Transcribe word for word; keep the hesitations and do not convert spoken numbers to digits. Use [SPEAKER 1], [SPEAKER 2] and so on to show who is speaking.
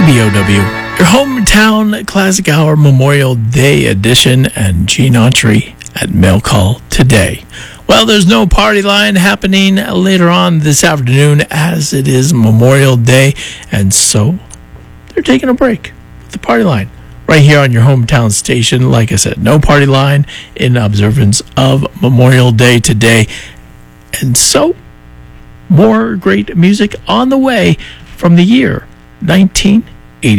[SPEAKER 1] B O W, your hometown classic hour Memorial Day edition, and Gene Autry at Mail Call today. Well, there's no party line happening later on this afternoon as it is Memorial Day, and so they're taking a break with the party line right here on your hometown station. Like I said, no party line in observance of Memorial Day today, and so more great music on the way from the year nineteen